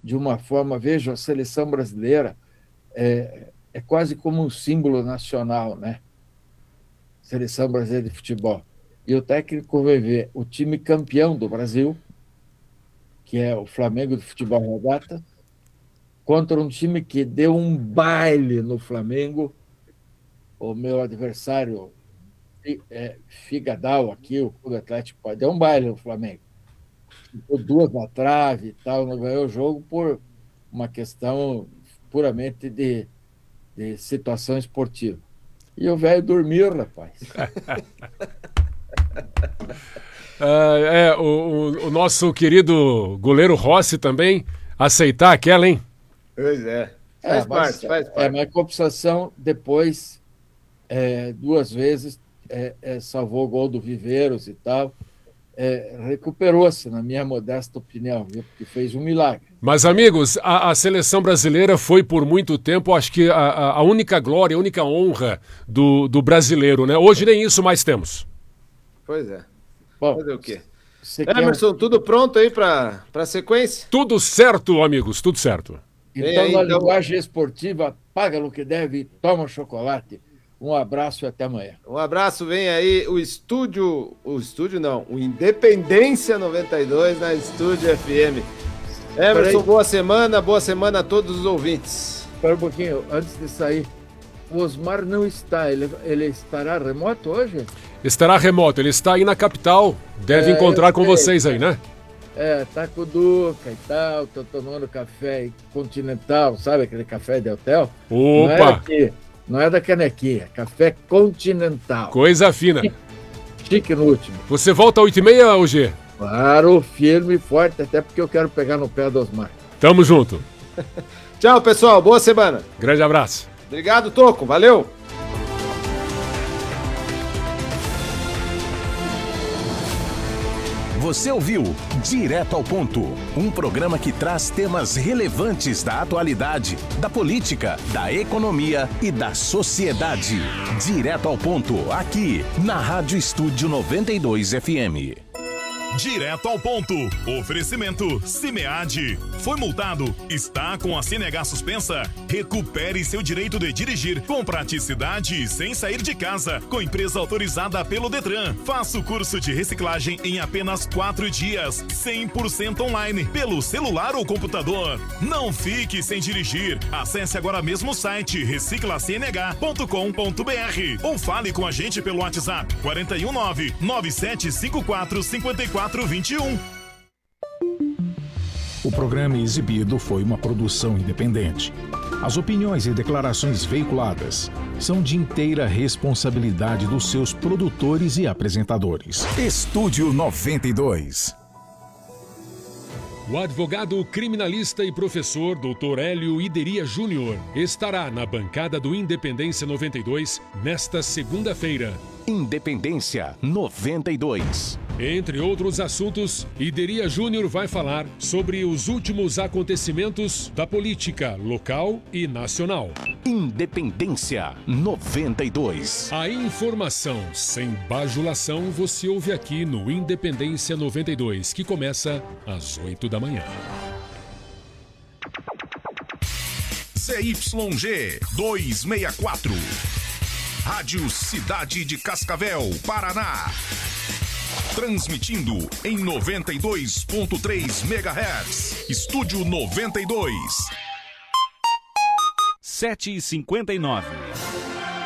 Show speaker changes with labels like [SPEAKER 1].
[SPEAKER 1] de uma forma, veja, a seleção brasileira é quase como um símbolo nacional, né? Seleção brasileira de futebol. E o técnico vai ver o time campeão do Brasil, que é o Flamengo de Futebol Regata, contra um time que deu um baile no Flamengo, o meu adversário Figadal aqui, o Clube Atlético, deu um baile no Flamengo. Ficou duas na trave e tal, não ganhou o jogo por uma questão puramente de situação esportiva. E o velho dormiu, rapaz.
[SPEAKER 2] O nosso querido goleiro Rossi também aceitar aquela, hein?
[SPEAKER 3] Pois é. Faz parte.
[SPEAKER 1] Mas compensação, depois, duas vezes, salvou o gol do Viveiros e tal. Recuperou-se, na minha modesta opinião, viu? Porque fez um milagre.
[SPEAKER 2] Mas, amigos, a seleção brasileira foi por muito tempo, acho que a única glória, a única honra do brasileiro, né? Hoje nem isso mais temos.
[SPEAKER 3] Pois é.
[SPEAKER 1] Bom,
[SPEAKER 3] fazer o quê? Emerson, tudo pronto aí para a sequência?
[SPEAKER 2] Tudo certo, amigos, tudo certo.
[SPEAKER 1] Então, na linguagem esportiva, paga no que deve e toma chocolate. Um abraço e até amanhã.
[SPEAKER 3] Um abraço, vem aí o Independência 92 na Estúdio FM. Emerson, boa semana a todos os ouvintes.
[SPEAKER 1] Espera um pouquinho, antes de sair, o Osmar não está, ele estará remoto hoje?
[SPEAKER 2] Estará remoto, ele está aí na capital, deve encontrar com vocês aí, né?
[SPEAKER 1] Tá com o Duca e tal, tô tomando café continental, sabe aquele café de hotel?
[SPEAKER 2] Opa!
[SPEAKER 1] Não é da canequinha, café continental.
[SPEAKER 2] Coisa fina.
[SPEAKER 1] Chique no último.
[SPEAKER 2] Você volta às 8h30, OG?
[SPEAKER 1] Claro, firme e forte, até porque eu quero pegar no pé do Osmar.
[SPEAKER 2] Tamo junto.
[SPEAKER 3] Tchau, pessoal, boa semana.
[SPEAKER 2] Grande abraço.
[SPEAKER 3] Obrigado, Toco, valeu.
[SPEAKER 4] Você ouviu Direto ao Ponto, um programa que traz temas relevantes da atualidade, da política, da economia e da sociedade. Direto ao Ponto, aqui na Rádio Estúdio 92 FM.
[SPEAKER 5] Direto ao ponto. Oferecimento Cimead. Foi multado? Está com a CNH suspensa? Recupere seu direito de dirigir com praticidade e sem sair de casa. Com empresa autorizada pelo Detran. Faça o curso de reciclagem em apenas 4 dias. 100% online, pelo celular ou computador. Não fique sem dirigir. Acesse agora mesmo o site reciclacnh.com.br ou fale com a gente pelo WhatsApp 419-9754-5421.
[SPEAKER 6] O programa exibido foi uma produção independente. As opiniões e declarações veiculadas são de inteira responsabilidade dos seus produtores e apresentadores.
[SPEAKER 4] Estúdio 92.
[SPEAKER 2] O advogado criminalista e professor Dr. Hélio Ideria Júnior estará na bancada do Independência 92 nesta segunda-feira.
[SPEAKER 4] Independência 92.
[SPEAKER 2] Entre outros assuntos, Ideria Júnior vai falar sobre os últimos acontecimentos da política local e nacional.
[SPEAKER 4] Independência 92.
[SPEAKER 2] A informação sem bajulação você ouve aqui no Independência 92, que começa às 8h.
[SPEAKER 5] ZYG 264. Rádio Cidade de Cascavel, Paraná. Transmitindo em 92.3 MHz. Estúdio 92.
[SPEAKER 7] 7h59.